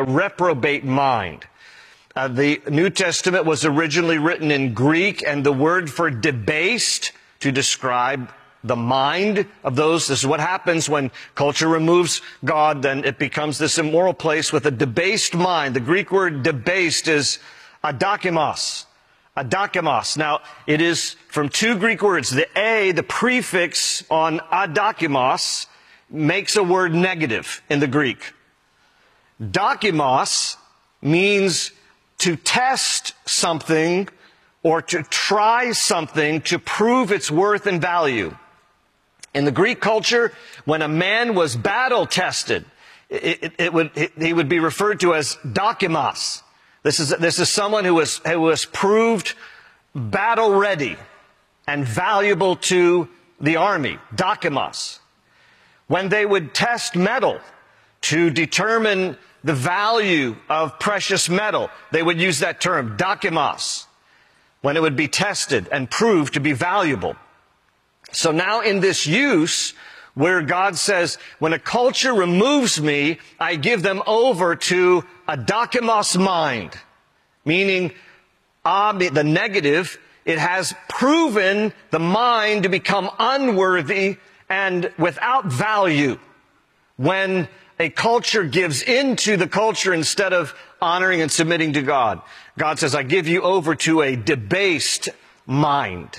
reprobate mind. The New Testament was originally written in Greek, and the word for debased to describe the mind of those. This is what happens when culture removes God, then it becomes this immoral place with a debased mind. The Greek word debased is adokimos. Adokimos. Now, it is from two Greek words. The prefix on adokimos, makes a word negative in the Greek. Dokimos means to test something or to try something to prove its worth and value. In the Greek culture, when a man was battle tested, he would be referred to as dokimos. This is someone who was proved battle ready and valuable to the army. Dokimos. When they would test metal to determine the value of precious metal, they would use that term, dokimos, when it would be tested and proved to be valuable. So now in this use, where God says, when a culture removes me, I give them over to a dokimos mind, meaning the negative, it has proven the mind to become unworthy and without value. When a culture gives into the culture instead of honoring and submitting to God, God says, I give you over to a debased mind.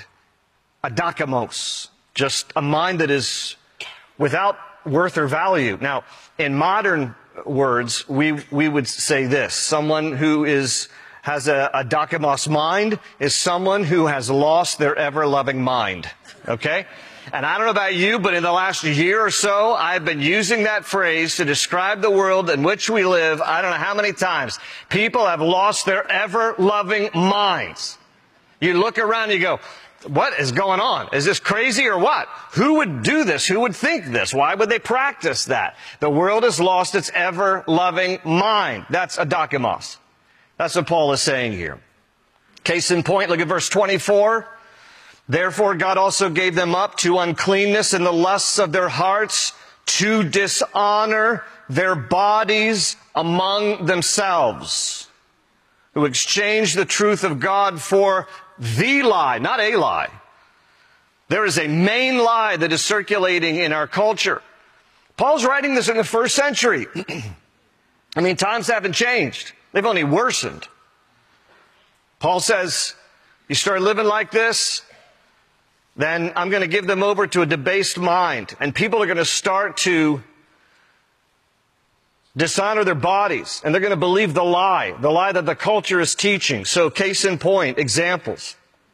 Adokimos, just a mind that is without worth or value. Now, in modern words, we would say this. Someone who has a dokimos mind is someone who has lost their ever-loving mind. Okay? And I don't know about you, but in the last year or so, I've been using that phrase to describe the world in which we live. I don't know how many times. People have lost their ever-loving minds. You look around and you go, what is going on? Is this crazy or what? Who would do this? Who would think this? Why would they practice that? The world has lost its ever-loving mind. That's adokimos. That's what Paul is saying here. Case in point, look at verse 24. Therefore God also gave them up to uncleanness in the lusts of their hearts, to dishonor their bodies among themselves, who exchanged the truth of God for the lie, not a lie. There is a main lie that is circulating in our culture. Paul's writing this in the first century. I mean, times haven't changed. They've only worsened. Paul says, you start living like this, then I'm going to give them over to a debased mind. And people are going to start to dishonor their bodies. And they're going to believe the lie that the culture is teaching. So case in point, examples.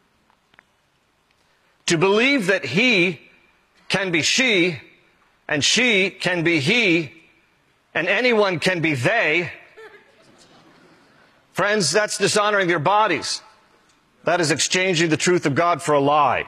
To believe that he can be she, and she can be he, and anyone can be they. Friends, that's dishonoring their bodies. That is exchanging the truth of God for a lie.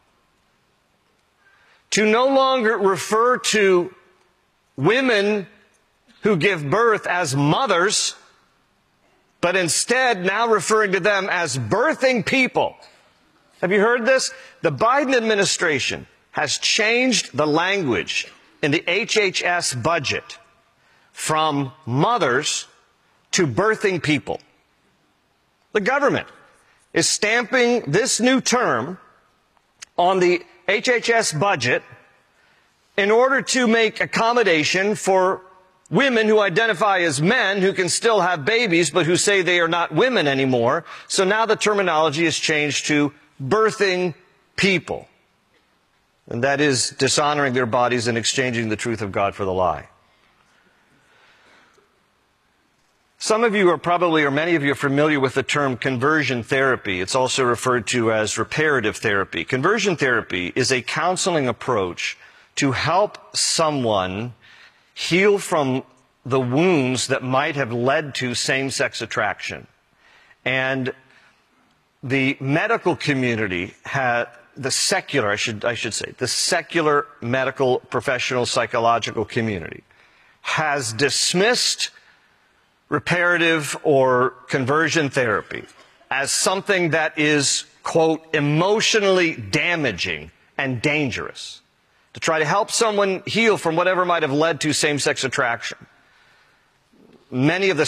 To no longer refer to women who give birth as mothers, but instead now referring to them as birthing people. Have you heard this? The Biden administration has changed the language in the HHS budget from mothers to birthing people. The government is stamping this new term on the HHS budget in order to make accommodation for women who identify as men who can still have babies but who say they are not women anymore. So now the terminology is changed to birthing people. And that is dishonoring their bodies and exchanging the truth of God for the lie. Some of you are probably, or many of you are familiar with the term conversion therapy. It's also referred to as reparative therapy. Conversion therapy is a counseling approach to help someone heal from the wounds that might have led to same-sex attraction. And the medical community the secular medical professional psychological community has dismissed reparative or conversion therapy as something that is, quote, emotionally damaging and dangerous to try to help someone heal from whatever might have led to same-sex attraction. Many of the